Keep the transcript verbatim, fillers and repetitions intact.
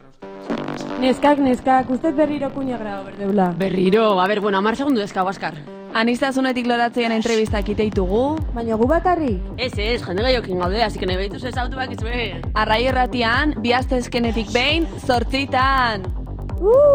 Neskak, neskak, ustez berriro kuña grado berdeula. Berriro, a ber, bueno, amar segundu dezkago askar. Anistazunetik loratzean entrevistak iteitugu. Baina gu bakarrik? Ez, ez, jende gaiokin gaude, así que nahi behituz ez autu bakizue. Arrai erratian, bihaztezkenetik behin, zortzitan. Uh!